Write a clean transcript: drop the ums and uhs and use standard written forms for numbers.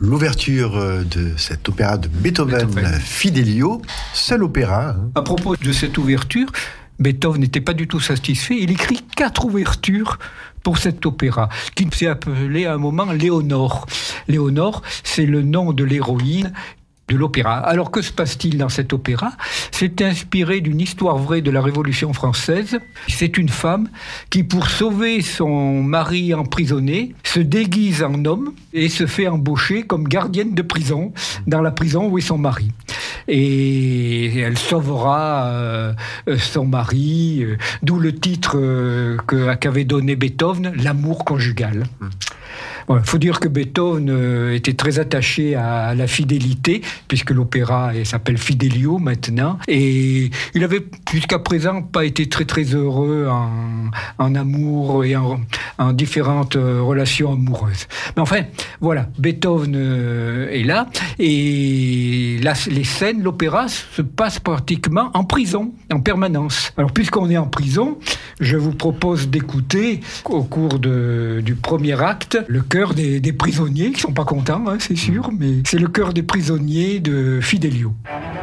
l'ouverture de cet opéra de Beethoven, Fidelio, seul opéra. À propos de cette ouverture, Beethoven n'était pas du tout satisfait. Il écrit 4 ouvertures pour cet opéra, qui s'est appelé à un moment Léonore. Léonore, c'est le nom de l'héroïne de l'opéra. Alors que se passe-t-il dans cet opéra ? C'est inspiré d'une histoire vraie de la Révolution française. C'est une femme qui, pour sauver son mari emprisonné, se déguise en homme et se fait embaucher comme gardienne de prison dans la prison où est son mari. Et elle sauvera son mari, d'où le titre qu'avait donné Beethoven, l'amour conjugal. Il faut dire que Beethoven était très attaché à la fidélité, puisque l'opéra s'appelle Fidelio maintenant, et il avait jusqu'à présent pas été très très heureux en amour et en différentes relations amoureuses. Mais enfin, voilà, Beethoven est là, et là, les scènes, l'opéra se passe pratiquement en prison, en permanence. Alors puisqu'on est en prison, je vous propose d'écouter au cours du premier acte le chœur des prisonniers, qui sont pas contents, hein, c'est sûr, mais c'est le chœur des prisonniers de Fidelio.